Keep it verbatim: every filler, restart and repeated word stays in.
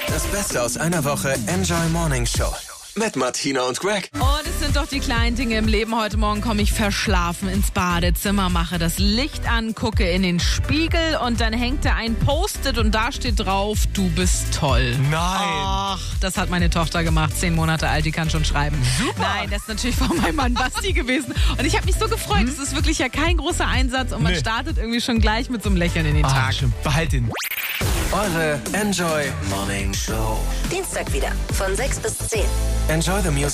Das Beste aus einer Woche Enjoy Morning Show mit Martina und Greg. Und es sind doch die kleinen Dinge im Leben. Heute Morgen komme ich verschlafen ins Badezimmer, mache das Licht an, gucke in den Spiegel und dann hängt da ein Post-it und da steht drauf, du bist toll. Nein. Ach, das hat meine Tochter gemacht, zehn Monate alt, die kann schon schreiben. Super. Nein, das ist natürlich von meinem Mann Basti gewesen. Und ich habe mich so gefreut. Es ist wirklich ja kein großer Einsatz und man Nee. startet irgendwie schon gleich mit so einem Lächeln in den Ah, Tag. schön. Behalt ihn. Eure Enjoy Morning Show. Dienstag wieder von sechs bis zehn. Enjoy the music.